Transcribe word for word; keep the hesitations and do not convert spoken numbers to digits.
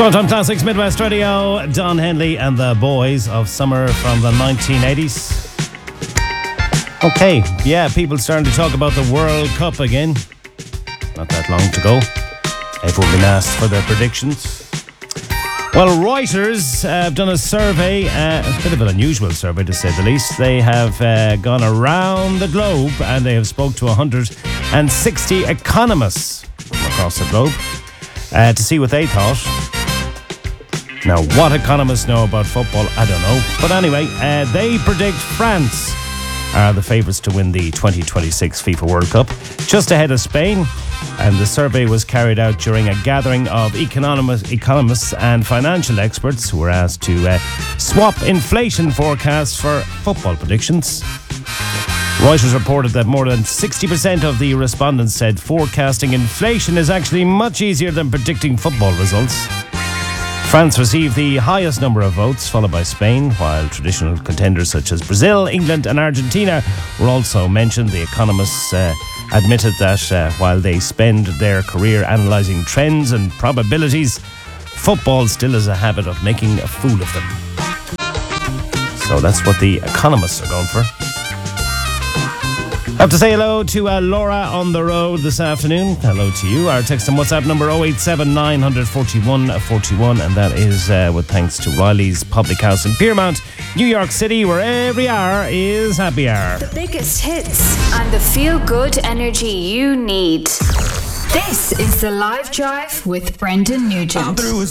Time Classics Midwest Radio, Don Henley and the Boys of Summer from the nineteen eighties. Okay, yeah, people starting to talk about the World Cup again. Not that long to go. Everyone been asked for their predictions. Well, Reuters uh, have done a survey, uh, a bit of an unusual survey to say the least. They have uh, gone around the globe and they have spoke to one hundred sixty economists from across the globe uh, to see what they thought. Now, what economists know about football, I don't know. But anyway, uh, they predict France are the favourites to win the twenty twenty-six FIFA World Cup, just ahead of Spain. And the survey was carried out during a gathering of economists, economists and financial experts who were asked to uh, swap inflation forecasts for football predictions. Reuters reported that more than sixty percent of the respondents said forecasting inflation is actually much easier than predicting football results. France received the highest number of votes, followed by Spain, while traditional contenders such as Brazil, England and Argentina were also mentioned. The economists uh, admitted that uh, while they spend their career analysing trends and probabilities, football still has a habit of making a fool of them. So that's what the economists are going for. I have to say hello to uh, Laura on the road this afternoon. Hello to you. Our text and WhatsApp number oh eight seven nine four one four one, and that is uh, with thanks to Riley's Public House in Piermont, New York City, where every hour is happy hour. The biggest hits and the feel-good energy you need. This is the Live Drive with Brendan Nugent.